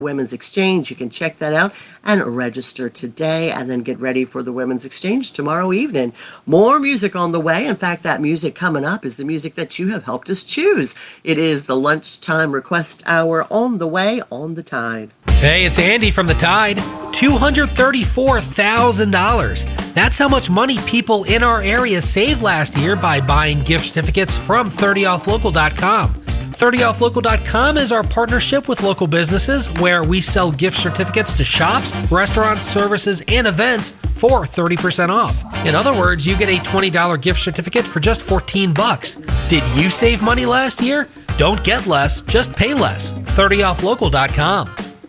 Women's Exchange. You can check that out and register today and then get ready for the Women's Exchange tomorrow evening. More music on the way. In fact, that music coming up is the music that you have helped us choose. It is the Lunchtime Request Hour on the way on the Tide. Hey, it's Andy from the Tide. $234,000. That's how much money people in our area saved last year by buying gift certificates from 30offlocal.com. 30offlocal.com is our partnership with local businesses where we sell gift certificates to shops, restaurants, services, and events for 30% off. In other words, you get a $20 gift certificate for just $14. Did you save money last year? Don't get less, just pay less. 30offlocal.com.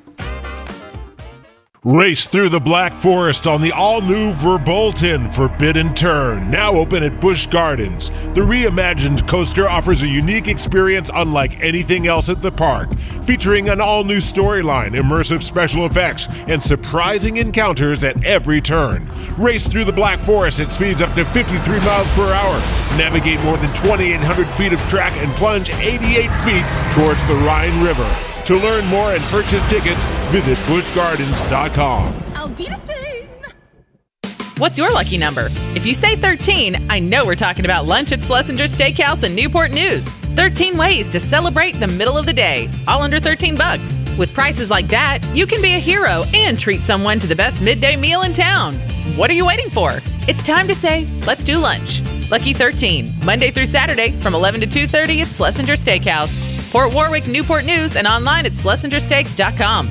Race through the Black Forest on the all-new Verbolten Forbidden Turn, now open at Busch Gardens. The reimagined coaster offers a unique experience unlike anything else at the park, featuring an all-new storyline, immersive special effects, and surprising encounters at every turn. Race through the Black Forest at speeds up to 53 miles per hour, navigate more than 2,800 feet of track, and plunge 88 feet towards the Rhine River. To learn more and purchase tickets, visit buschgardens.com. Auf Wiedersehen! What's your lucky number? If you say 13, I know we're talking about lunch at Schlesinger Steakhouse in Newport News. 13 ways to celebrate the middle of the day, all under $13. With prices like that, you can be a hero and treat someone to the best midday meal in town. What are you waiting for? It's time to say, let's do lunch. Lucky 13, Monday through Saturday from 11 to 2:30 at Schlesinger Steakhouse. Port Warwick, Newport News, and online at schlesingersteaks.com.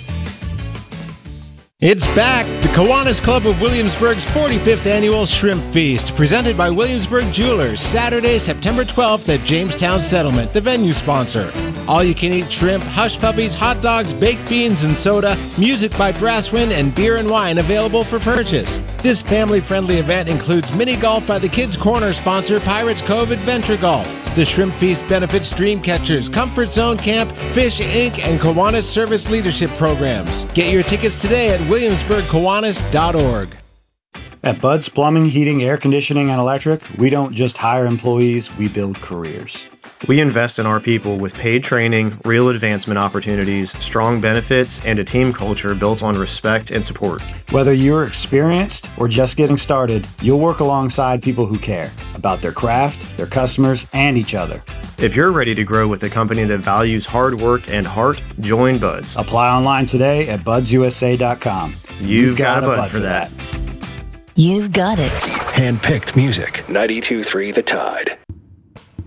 It's back! The Kiwanis Club of Williamsburg's 45th Annual Shrimp Feast, presented by Williamsburg Jewelers, Saturday, September 12th at Jamestown Settlement, the venue sponsor. All-you-can-eat shrimp, hush puppies, hot dogs, baked beans and soda, music by Brasswind, and beer and wine available for purchase. This family-friendly event includes mini golf by the Kids Corner sponsor, Pirates Cove Adventure Golf. The Shrimp Feast benefits Dreamcatchers, Comfort Zone Camp, Fish Inc., and Kiwanis Service Leadership Programs. Get your tickets today at williamsburgkiwanis.org. At Bud's Plumbing, Heating, Air Conditioning, and Electric, we don't just hire employees, we build careers. We invest in our people with paid training, real advancement opportunities, strong benefits, and a team culture built on respect and support. Whether you're experienced or just getting started, you'll work alongside people who care about their craft, their customers, and each other. If you're ready to grow with a company that values hard work and heart, join Buds. Apply online today at budsusa.com. You've got a Bud for that. You've got it. Handpicked music. 92.3 The Tide.